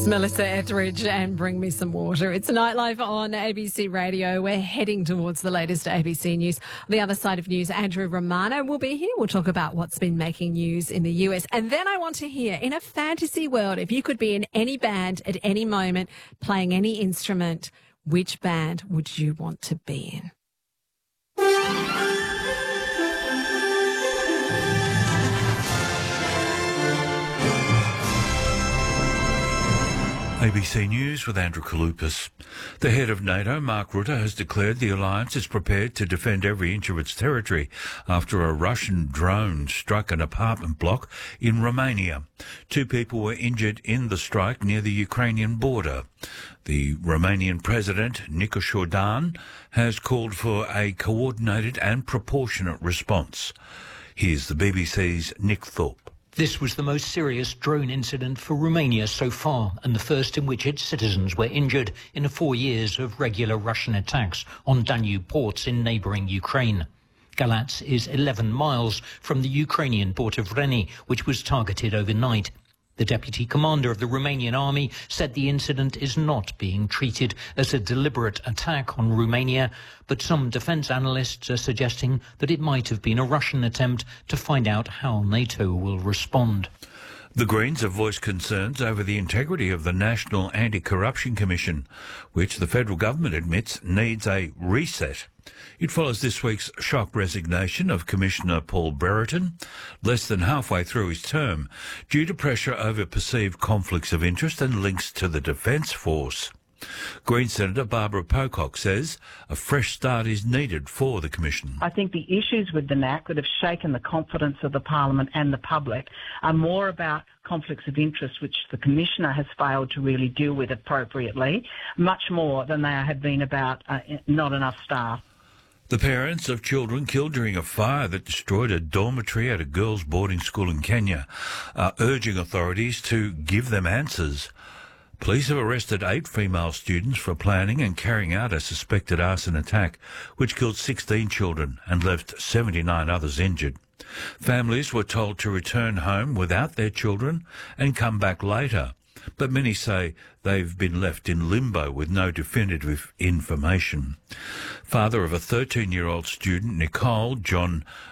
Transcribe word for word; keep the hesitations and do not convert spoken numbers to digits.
It's Melissa Etheridge and Bring Me Some Water. It's Nightlife on A B C Radio. We're heading towards the latest A B C news. On the other side of news, Andrew Romano will be here. We'll talk about what's been making news in the U S. And then I want to hear, in a fantasy world, if you could be in any band at any moment, playing any instrument, which band would you want to be in? A B C News with Andrew Kalupas. The head of NATO, Mark Rutte, has declared the alliance is prepared to defend every inch of its territory after a Russian drone struck an apartment block in Romania. Two people were injured in the strike near the Ukrainian border. The Romanian president, Nicu Șordan, has called for a coordinated and proportionate response. Here's the B B C's Nick Thorpe. This was the most serious drone incident for Romania so far, and the first in which its citizens were injured in four years of regular Russian attacks on Danube ports in neighbouring Ukraine. Galatz is eleven miles from the Ukrainian port of Reni, which was targeted overnight. The deputy commander of the Romanian army said the incident is not being treated as a deliberate attack on Romania, but some defence analysts are suggesting that it might have been a Russian attempt to find out how NATO will respond. The Greens have voiced concerns over the integrity of the National Anti-Corruption Commission, which the federal government admits needs a reset. It follows this week's shock resignation of Commissioner Paul Brereton, less than halfway through his term, due to pressure over perceived conflicts of interest and links to the Defence Force. Green Senator Barbara Pocock says a fresh start is needed for the Commission. I think the issues with the N A C that have shaken the confidence of the Parliament and the public are more about conflicts of interest, which the Commissioner has failed to really deal with appropriately, much more than they have been about uh, not enough staff. The parents of children killed during a fire that destroyed a dormitory at a girls' boarding school in Kenya are urging authorities to give them answers. Police have arrested eight female students for planning and carrying out a suspected arson attack, which killed sixteen children and left seventy-nine others injured. Families were told to return home without their children and come back later, but many say they've been left in limbo with no definitive information. Father of a thirteen-year-old student, Nicole, John